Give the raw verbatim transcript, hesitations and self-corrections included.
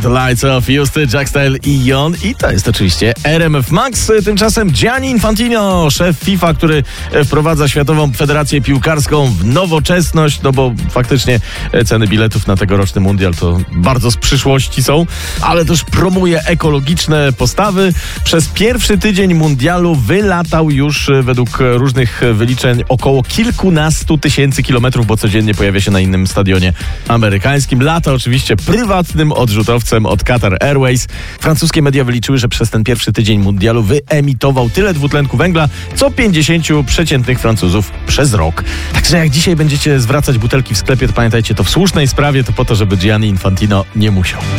the lights off, Justy, Jack Style i Jon. I to jest oczywiście R M F Max. Tymczasem Gianni Infantino, szef FIFA, który wprowadza Światową Federację Piłkarską w nowoczesność, no bo faktycznie ceny biletów na tegoroczny mundial to bardzo z przyszłości są, ale też promuje ekologiczne postawy. Przez pierwszy tydzień mundialu wylatał już według różnych wyliczeń około kilkunastu tysięcy kilometrów, bo codziennie pojawia się na innym stadionie amerykańskim. Lata oczywiście prywatnym odrzutowcem od Qatar Airways. Francuskie media wyliczyły, że przez ten pierwszy tydzień mundialu wyemitował tyle dwutlenku węgla, co pięćdziesięciu przeciętnych Francuzów przez rok. Także jak dzisiaj będziecie zwracać butelki w sklepie, to pamiętajcie, to w słusznej sprawie, to po to, żeby Gianni Infantino nie musiał.